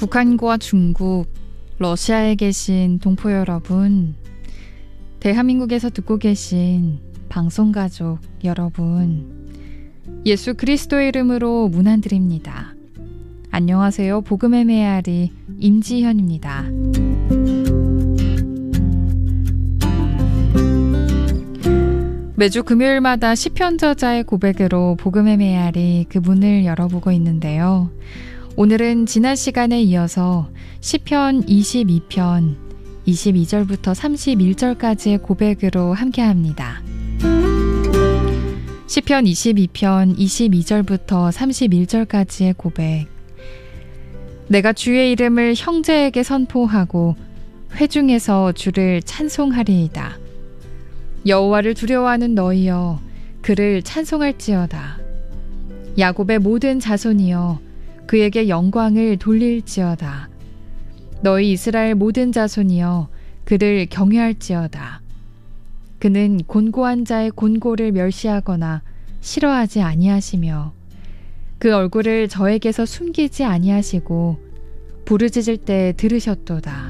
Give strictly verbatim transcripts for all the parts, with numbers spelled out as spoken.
북한과 중국, 러시아에 계신 동포 여러분, 대한민국에서 듣고 계신 방송가족 여러분, 예수 그리스도의 이름으로 문안드립니다. 안녕하세요. 복음의 메아리 임지현입니다. 매주 금요일마다 시편 저자의 고백으로 복음의 메아리 그 문을 열어보고 있는데요. 오늘은 지난 시간에 이어서 시편 이십이 편 이십이 절부터 삼십일 절까지의 고백으로 함께합니다. 시편 이십이 편 이십이 절부터 삼십일 절까지의 고백. 내가 주의 이름을 형제에게 선포하고 회중에서 주를 찬송하리이다. 여호와를 두려워하는 너희여, 그를 찬송할지어다. 야곱의 모든 자손이여, 그에게 영광을 돌릴지어다. 너희 이스라엘 모든 자손이여, 그를 경외할지어다. 그는 곤고한 자의 곤고를 멸시하거나 싫어하지 아니하시며 그 얼굴을 저에게서 숨기지 아니하시고 부르짖을 때 들으셨도다.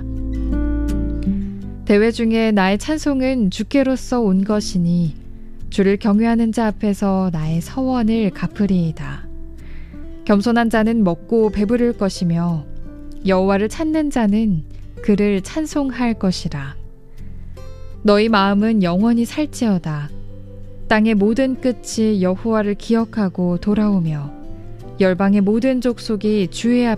대회 중에 나의 찬송은 주께로서 온 것이니 주를 경외하는 자 앞에서 나의 서원을 갚으리이다. 겸손한 자는 먹고 배부를 것이며 여호와를 찾는 자는 그를 찬송할 것이라. 너희 마음은 영원히 살지어다. 땅의 모든 끝이 여호와를 기억하고 돌아오며 열방의 모든 족속이 주의 앞에